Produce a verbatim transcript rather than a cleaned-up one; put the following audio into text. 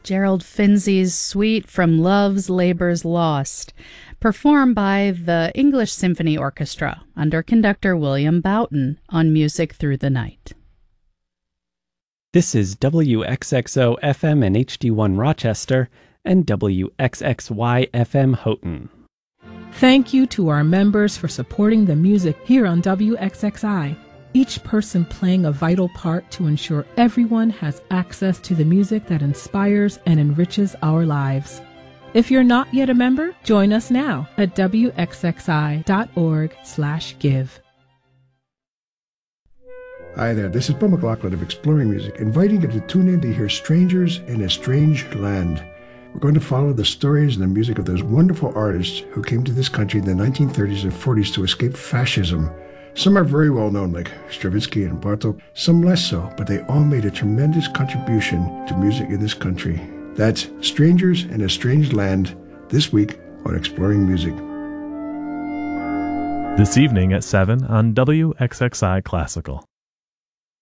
Gerald Finzi's Suite from Love's Labour's Lost, performed by the English Symphony Orchestra under conductor William Boughton on Music Through the Night. This is W X X O F M and H D one Rochester and W X X Y F M Houghton. Thank you to our members for supporting the music here on W X X I. Each person playing a vital part to ensure everyone has access to the music that inspires and enriches our lives. If you're not yet a member, join us now at W X X I dot org slash give. Hi there, this is Bill McLaughlin of Exploring Music, inviting you to tune in to hear Strangers in a Strange Land. We're going to follow the stories and the music of those wonderful artists who came to this country in the nineteen thirties and forties to escape fascism. Some are very well known, like Stravinsky and Bartók, some less so, but they all made a tremendous contribution to music in this country. That's Strangers in a Strange Land, this week on Exploring Music. This evening at seven on W X X I Classical.